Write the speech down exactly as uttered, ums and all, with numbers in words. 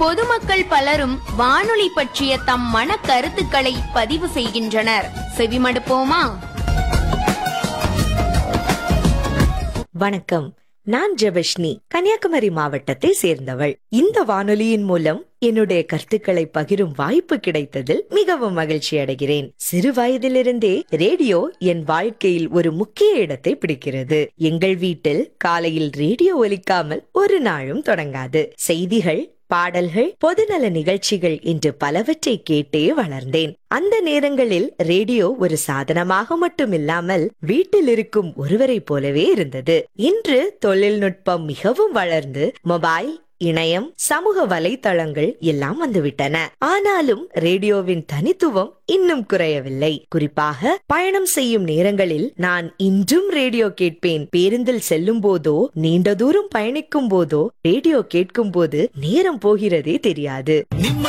பொதுமக்கள் பலரும் வானொலி பற்றிய தம் மன கருத்துக்களை பதிவு செய்கின்றனர். செவிமடுப்போமா? வணக்கம், நான் ஜெபஷ்னி, கன்னியாகுமரி மாவட்டத்தை சேர்ந்தவள். இந்த வானொலியின் மூலம் என்னுடைய கருத்துக்களை பகிரும் வாய்ப்பு கிடைத்ததில் மிகவும் மகிழ்ச்சி அடைகிறேன். சிறு வயதிலிருந்தே ரேடியோ என் வாழ்க்கையில் ஒரு முக்கிய இடத்தை பிடிக்கிறது. எங்கள் வீட்டில் காலையில் ரேடியோ ஒலிக்காமல் ஒரு நாளும் தொடங்காது. செய்திகள், பாடல்கள், பொதுநல நிகழ்ச்சிகள் என்று பலவற்றை கேட்டே வளர்ந்தேன். அந்த நேரங்களில் ரேடியோ ஒரு சாதனமாக மட்டுமில்லாமல் வீட்டில் இருக்கும் ஒருவரை போலவே இருந்தது. இன்று தொழில்நுட்பம் மிகவும் வளர்ந்து மொபைல், இணையம், சமூக வலைத்தளங்கள் எல்லாம் வந்துவிட்டன. ஆனாலும் ரேடியோவின் தனித்துவம் இன்னும் குறையவில்லை. குறிப்பாக பயணம் செய்யும் நேரங்களில் நான் இன்றும் ரேடியோ கேட்பேன். பேருந்தில் செல்லும் போதோ, நீண்ட தூரம் பயணிக்கும் போதோ ரேடியோ கேட்கும் போது நேரம் போகிறதே தெரியாது.